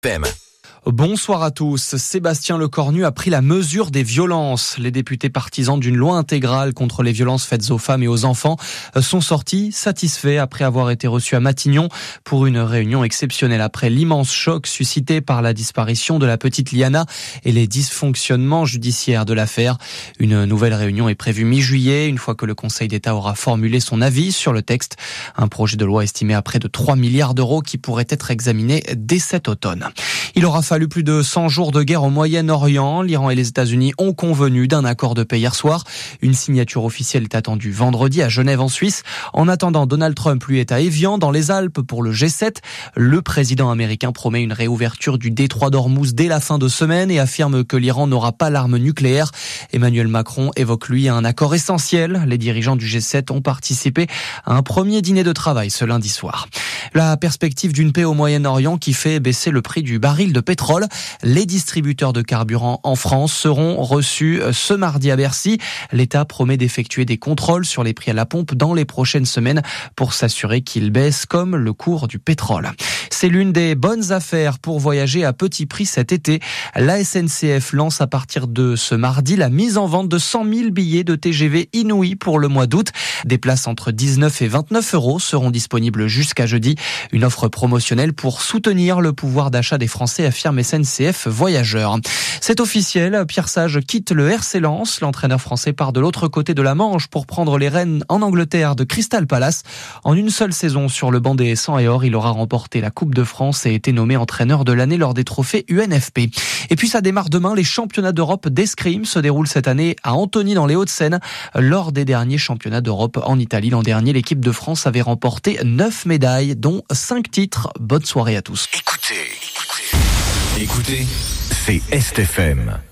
FM. Bonsoir à tous. Sébastien Lecornu a pris la mesure des violences. Les députés partisans d'une loi intégrale contre les violences faites aux femmes et aux enfants sont sortis satisfaits après avoir été reçus à Matignon pour une réunion exceptionnelle après l'immense choc suscité par la disparition de la petite Liana et les dysfonctionnements judiciaires de l'affaire. Une nouvelle réunion est prévue mi-juillet, une fois que le Conseil d'État aura formulé son avis sur le texte. Un projet de loi estimé à près de 3 milliards d'euros qui pourrait être examiné dès cet automne. Il aura fallu plus de 100 jours de guerre au Moyen-Orient. L'Iran et les États-Unis ont convenu d'un accord de paix hier soir. Une signature officielle est attendue vendredi à Genève en Suisse. En attendant, Donald Trump lui est à Évian dans les Alpes pour le G7. Le président américain promet une réouverture du détroit d'Ormuz dès la fin de semaine et affirme que l'Iran n'aura pas l'arme nucléaire. Emmanuel Macron évoque lui un accord essentiel. Les dirigeants du G7 ont participé à un premier dîner de travail ce lundi soir. La perspective d'une paix au Moyen-Orient qui fait baisser le prix du baril de pétrole. Les distributeurs de carburant en France seront reçus ce mardi à Bercy. L'État promet d'effectuer des contrôles sur les prix à la pompe dans les prochaines semaines pour s'assurer qu'ils baissent comme le cours du pétrole. C'est l'une des bonnes affaires pour voyager à petit prix cet été. La SNCF lance à partir de ce mardi la mise en vente de 100 000 billets de TGV inouïs pour le mois d'août. Des places entre 19 et 29 euros seront disponibles jusqu'à jeudi. Une offre promotionnelle pour soutenir le pouvoir d'achat des Français, affirme SNCF Voyageurs. C'est officiel, Pierre Sage quitte le RC Lens. L'entraîneur français part de l'autre côté de la Manche pour prendre les rênes en Angleterre de Crystal Palace. En une seule saison sur le banc des 100 et or, il aura remporté la Coupe de France et été nommé entraîneur de l'année lors des trophées UNFP. Et puis ça démarre demain. Les championnats d'Europe d'escrime se déroulent cette année à Antony dans les Hauts-de-Seine. Lors des derniers championnats d'Europe en Italie l'an dernier, l'équipe de France avait remporté 9 médailles, dont 5 titres. Bonne soirée à tous. Écoutez, c'est Est FM.